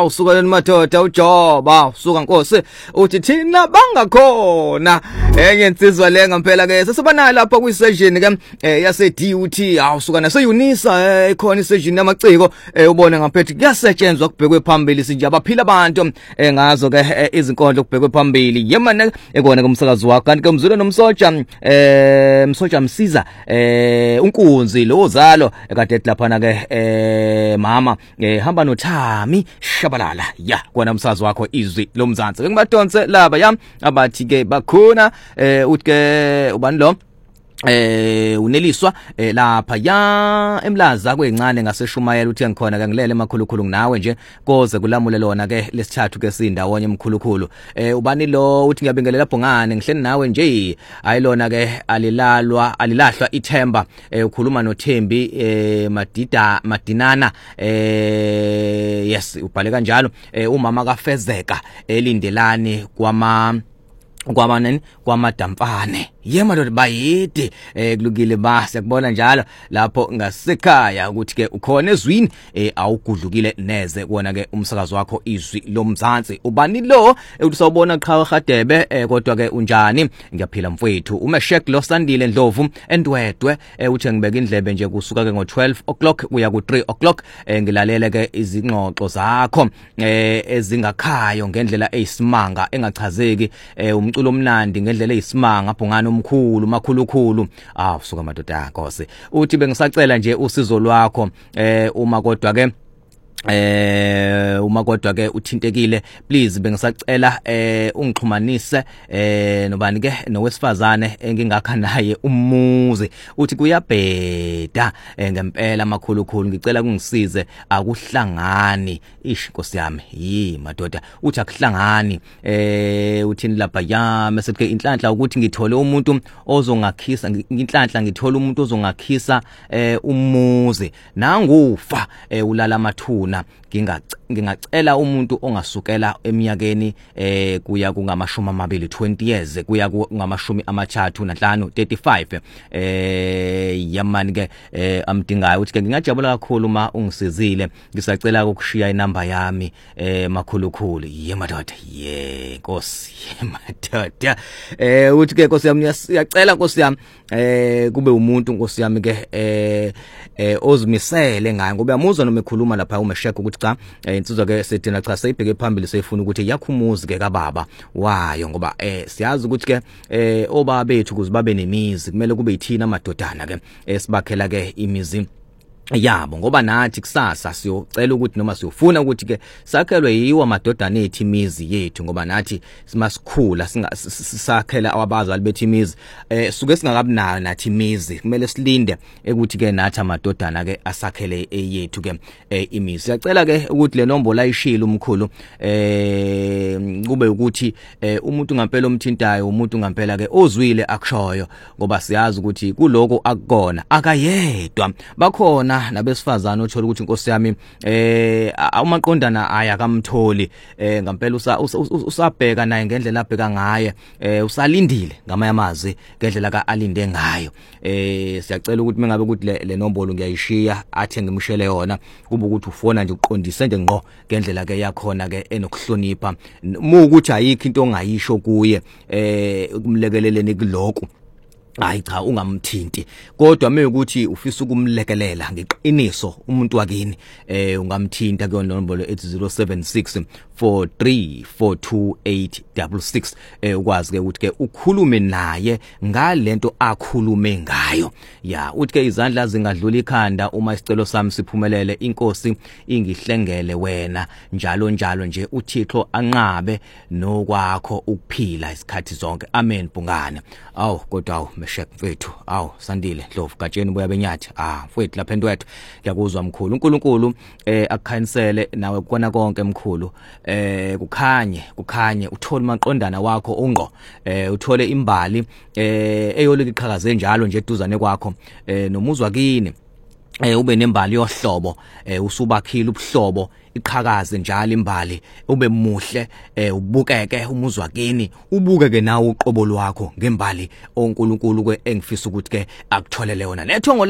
awusuka madoda uJoba usuka Nkosi uthi thina bangakhona enye insizwa le ngempela ke sesibana lapha ku session ke yase DUT awusuka nase Unisa ikhona isession yamaciko ubone ngaphethe kuyasetshenzwa kubhekwe phambili sinje abaphila abantu ngazo ke izinkondlo kubhekwe phambili yemana ekona kumsakazi wakho kanti ke mzulu nomsoja msoja msiza unkunzi lo zalo ekade lapha ke mama hamba noThami Shabalala ya kona umsazi wakho izwi lomzansi ngibadonse laba yami abathi ke bakhona uthi ke ubani lo uneliswa lapha ya emlaza kwencane ngaseshumayela uthi ngikhona ke ngilele emakhulukhulu nawe nje koze kulamule lona ke lesithathu ke sindawonye emkhulukhulu ubani lo uthi ngiyabingelela Bhongane ngihleni nawe nje ayilona ke alilahlwa ithemba ukhuluma noThembi Madinana yes ubhale kanjalo umama kaFezeka elindelani kwamadamfane yemadoda bayide kulukile ba siyakubona njalo lapho ngasekhaya ukuthi ke ukhona ezwini awugudlukile neze kuona ke umsakazo wakho izwi lomzansi ubani lo usawubona qhawe Khadebe kodwa ke unjani ngiyaphila mfowethu umeshek lo Sandile Ndlovu endwedwe uthi ngibeka indlebe nje kusuka ke ngo12 o'clock kuya ku3 o'clock ngilalele ke izingxoxo zakho ezingakhayo ngendlela eyisimanga engachazeki umculo omnandi ngendlela eyisimanga Bhongane omkhulu makhulukhulu usuka madoda Nkosi uthi bengisacela nje usizo lwakho uma kodwa ke uthintekile please bengisacela ungixhumanise nobani ke nowesifazane engingakha naye umuzi uthi kuyabheda ngempela makhulukhulu ngicela kungisize akuhlangani Nkosi yami madoda uthi akuhlangani uthini lapha yami esethi inhlanhla ukuthi ngithole umuntu ozongakhisa inhlanhla ngithole umuntu ozongakhisa umuzi nangufa ulala amathuna ngingacela umuntu ongasukela eminyakeni kuya kungamashumi 20 years kuya kungamashumi 35 yamani ke amdingayo uthi ke ngingajabula kakhulu uma ungisizile ngisacela ukushiya inamba yami makhulukhulu madoda Nkosi madoda uthi ke Nkosi yami siyacela Nkosi yami kube umuntu Nkosi yami ke ozimisele ngayo ngoba uyamuzwa noma ekhuluma lapha umeshek ukuthi cha insizwa ke sethina cha seyibheke phambili seyifuna ukuthi yakhumuzi ke kababa wayo ngoba siyazi ukuthi ke obaba bethu kuze babe nemizi kumele kube yithina amadodana ke sibakhela ke imizi yabo ngoba nathi kusasa siyocela ukuthi noma siyofuna ukuthi ke sakhelwe yiwa amadodana ethu imizi yethu ngoba nathi simasikhula sisakhela abazali bethu imizi suke singakabi nayo nathi imizi kumele silinde ukuthi ke nathi amadodana ke asakhele yethu ke imizi siyacela ke ukuthi le nombolo ayishila umkhulu kube ukuthi umuntu ngempela omthintayo umuntu ngempela ke ozwile akushoyo ngoba siyazi ukuthi kuloko akukona akayedwa bakhona nabesifazana othola ukuthi Nkosi yami umaqondana ayakamtholi ngempela usabheka naye ngendlela abheka ngaye usalindile ngamayamazi ngendlela ka alinde ngayo siyacela ukuthi mengabe ukuthi le nombolo ngiyayishiya athi ngimshele yona kube ukuthi ufona nje uqondise nje ngqo ngendlela ke yakhona ke enokuhlonipha ukuthi ayikho into ongayisho kuye kumlekeleleni kuloko hayi cha ungamthinti kodwa mekuthi ufisa ukumlekelela ngeqiniso umuntu wakini ungamthinta ke nombolo 8076 434286 ukwazi ke ukuthi ke ukhulume naye ngalento akhulume ngayo uthi ke izandla zingadlula ikhanda uma isicelo sami siphumelele Inkosi ingihlengele wena njalo nje uThixo anqabe nokwakho ukuphila isikhathi zonke amen Bhongane kodwa meshek mfethu Sandile Ndlovu gatsheni buya benyathi mfethu lapha entwethu ngiyakuzwa mkhulu uNkulunkulu akukhanisele nawe kona konke mkhulu kukhanye uthole maqondana wakho ungqo uthole imbali eyolika iqhakaze njalo nje eduzane kwakho nomuzwa kini ube nembali yohlobo usubakhile ubuhlobo iqhakaze njalo imbali ube muhle ubukeke umuzwa kini ubukeke nawe uqobo lwakho ngembali oNkulunkulu ke engifisa ukuthi ke akutholele yona nethongo